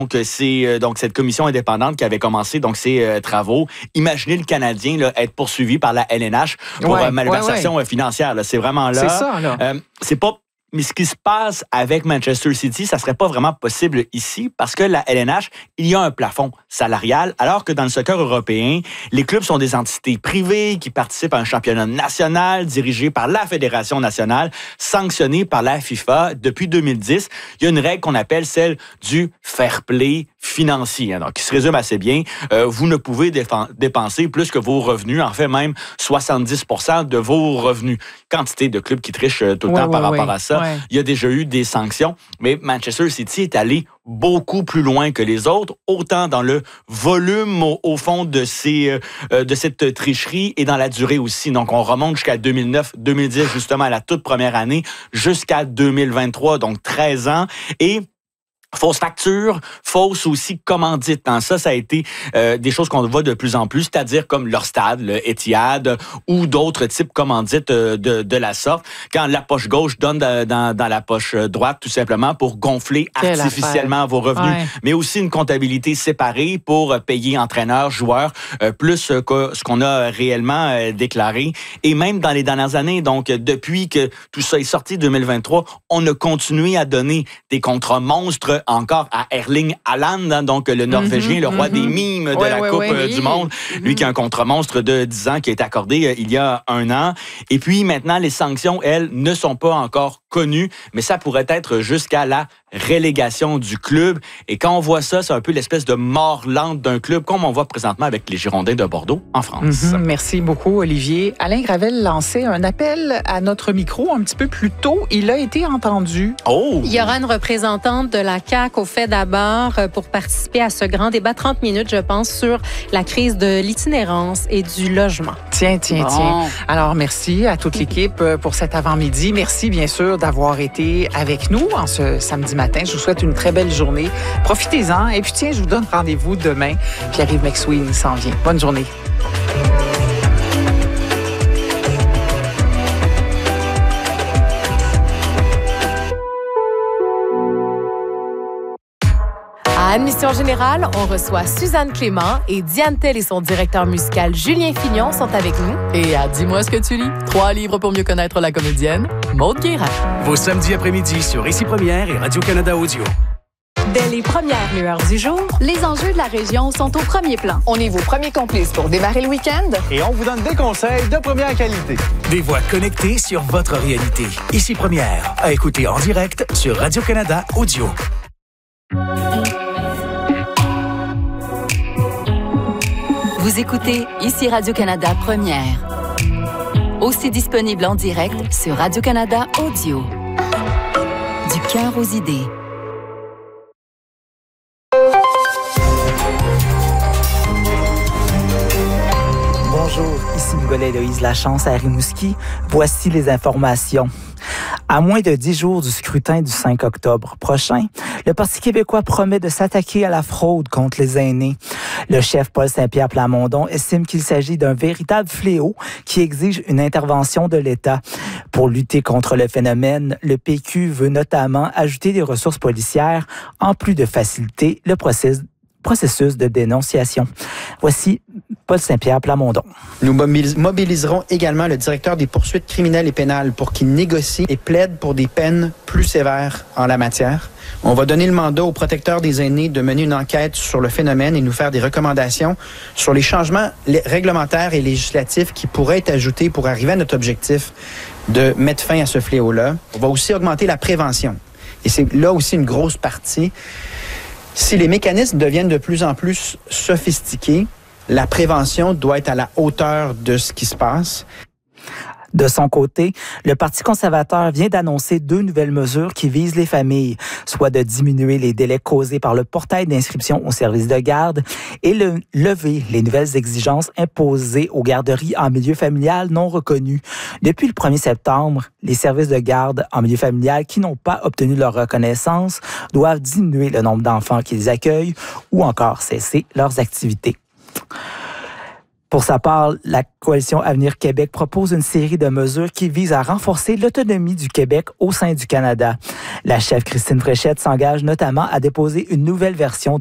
Donc, cette commission indépendante qui avait commencé ses travaux. Imaginez le Canadien là, être poursuivi par la LNH pour malversation financière. Là. C'est vraiment là. C'est ça, là. C'est pas... Mais ce qui se passe avec Manchester City, ça serait pas vraiment possible ici parce que la LNH, il y a un plafond salarial, alors que dans le soccer européen, les clubs sont des entités privées qui participent à un championnat national dirigé par la Fédération nationale, sanctionné par la FIFA. Depuis 2010, il y a une règle qu'on appelle celle du fair play financier, donc qui se résume assez bien. Vous ne pouvez dépenser plus que vos revenus, en fait même 70% de vos revenus. Quantité de clubs qui trichent tout le temps par rapport à ça. Ouais. Il y a déjà eu des sanctions, mais Manchester City est allé beaucoup plus loin que les autres, autant dans le volume au fond de cette tricherie et dans la durée aussi. Donc, on remonte jusqu'à 2009-2010, justement, à la toute première année, jusqu'à 2023, donc 13 ans. Et fausse facture, fausse aussi commandite. Ça a été des choses qu'on voit de plus en plus, c'est-à-dire comme leur stade, le Etihad, ou d'autres types commandites de la sorte, quand la poche gauche donne dans la poche droite, tout simplement pour gonfler artificiellement vos revenus. Ouais. Mais aussi une comptabilité séparée pour payer entraîneurs, joueurs, plus que ce qu'on a réellement déclaré. Et même dans les dernières années, donc depuis que tout ça est sorti 2023, on a continué à donner des contrats monstres encore à Erling Haaland, donc le Norvégien, le roi des mimes de la Coupe du Monde. Lui qui a un contrat monstre de 10 ans qui a été accordé il y a 1 an. Et puis maintenant, les sanctions, elles, ne sont pas encore connues, mais ça pourrait être jusqu'à la relégation du club. Et quand on voit ça, c'est un peu l'espèce de mort lente d'un club, comme on voit présentement avec les Girondins de Bordeaux en France. Merci beaucoup, Olivier. Alain Gravel lançait un appel à notre micro un petit peu plus tôt. Il a été entendu. Il y aura une représentante de la CAQ au fait d'abord pour participer à ce grand débat, 30 minutes, je pense, sur la crise de l'itinérance et du logement. Tiens. Alors, merci à toute l'équipe pour cet avant-midi. Merci, bien sûr, d'avoir été avec nous en ce samedi matin. Je vous souhaite une très belle journée. Profitez-en. Et puis, tiens, je vous donne rendez-vous demain. Pierre-Yves McSween s'en vient. Bonne journée. À Admission Générale, on reçoit Suzanne Clément et Diane Tell et son directeur musical Julien Fignon sont avec nous. Et à Dis-moi ce que tu lis, 3 livres pour mieux connaître la comédienne, Maude Guérin. Vos samedis après-midi sur Ici Première et Radio-Canada Audio. Dès les premières lueurs du jour, les enjeux de la région sont au premier plan. On est vos premiers complices pour démarrer le week-end. Et on vous donne des conseils de première qualité. Des voix connectées sur votre réalité. Ici Première, à écouter en direct sur Radio-Canada Audio. Vous écoutez Ici Radio-Canada Première. Aussi disponible en direct sur Radio-Canada Audio. Du cœur aux idées. Bonjour, ici Nicolas-Héloïse Lachance à Rimouski. Voici les informations. À moins de 10 jours du scrutin du 5 octobre prochain, le Parti québécois promet de s'attaquer à la fraude contre les aînés. Le chef Paul Saint-Pierre Plamondon estime qu'il s'agit d'un véritable fléau qui exige une intervention de l'État. Pour lutter contre le phénomène, le PQ veut notamment ajouter des ressources policières en plus de faciliter le processus de dénonciation. Voici Paul Saint-Pierre Plamondon. Nous mobiliserons également le directeur des poursuites criminelles et pénales pour qu'il négocie et plaide pour des peines plus sévères en la matière. On va donner le mandat au protecteur des aînés de mener une enquête sur le phénomène et nous faire des recommandations sur les changements réglementaires et législatifs qui pourraient être ajoutés pour arriver à notre objectif de mettre fin à ce fléau-là. On va aussi augmenter la prévention. Et c'est là aussi une grosse partie. Si les mécanismes deviennent de plus en plus sophistiqués, la prévention doit être à la hauteur de ce qui se passe. De son côté, le Parti conservateur vient d'annoncer 2 nouvelles mesures qui visent les familles, soit de diminuer les délais causés par le portail d'inscription au service de garde et lever les nouvelles exigences imposées aux garderies en milieu familial non reconnues. Depuis le 1er septembre, les services de garde en milieu familial qui n'ont pas obtenu leur reconnaissance doivent diminuer le nombre d'enfants qu'ils accueillent ou encore cesser leurs activités. Pour sa part, la coalition Avenir Québec propose une série de mesures qui visent à renforcer l'autonomie du Québec au sein du Canada. La chef Christine Fréchette s'engage notamment à déposer une nouvelle version